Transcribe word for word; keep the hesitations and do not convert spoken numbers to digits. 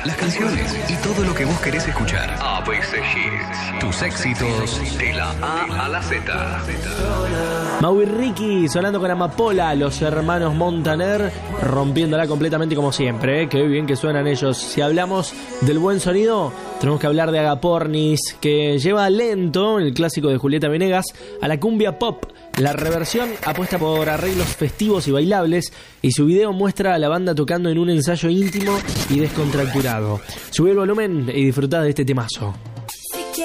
las canciones y todo lo que vos querés escuchar. A B C Hits, tus éxitos de la A a la Z. Mau y Ricky sonando con Amapola, los hermanos Montaner rompiéndola completamente como siempre, ¿eh? Qué bien que suenan ellos. Si hablamos del buen sonido, tenemos que hablar de Agapornis, que lleva lento el clásico de Julieta Venegas a la cumbia pop. La reversión apuesta por arreglos festivos y bailables, y su video muestra a la banda tocando en un ensayo íntimo y descontracturado. Sube el volumen y disfrutá de este temazo.